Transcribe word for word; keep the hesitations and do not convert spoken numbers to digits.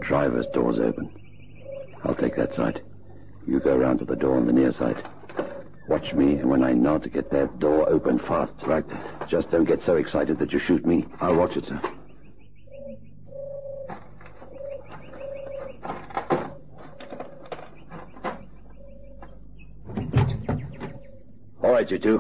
driver's door's open. I'll take that side. You go around to the door on the near side. Watch me, and when I nod to get that door open fast. Right. Just don't get so excited that you shoot me. I'll watch it, sir. All right, you two.